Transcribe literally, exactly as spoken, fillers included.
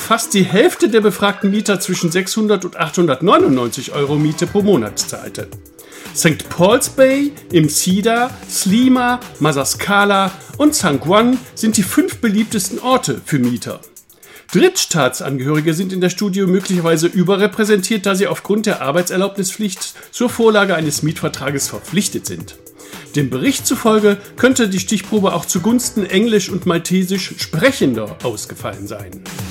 fast die Hälfte der befragten Mieter zwischen sechshundert und achthundertneunundneunzig Euro Miete pro Monat zahlte. Sankt Paul's Bay, Msida, Slima, Masaskala und Sangwon sind die fünf beliebtesten Orte für Mieter. Drittstaatsangehörige sind in der Studie möglicherweise überrepräsentiert, da sie aufgrund der Arbeitserlaubnispflicht zur Vorlage eines Mietvertrages verpflichtet sind. Dem Bericht zufolge könnte die Stichprobe auch zugunsten Englisch und Maltesisch Sprechender ausgefallen sein.